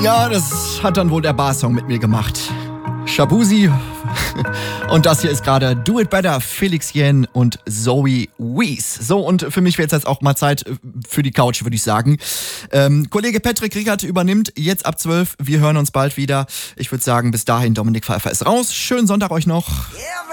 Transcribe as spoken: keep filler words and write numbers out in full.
Ja, das hat dann wohl der Barsong mit mir gemacht. Shabuzi. Und das hier ist gerade Do It Better, Felix Yen und Zoe Wees. So, und für mich wäre jetzt auch mal Zeit für die Couch, würde ich sagen. Ähm, Kollege Patrick Rickert übernimmt jetzt ab zwölf. Wir hören uns bald wieder. Ich würde sagen, bis dahin, Dominik Pfeiffer ist raus. Schönen Sonntag euch noch. Yeah.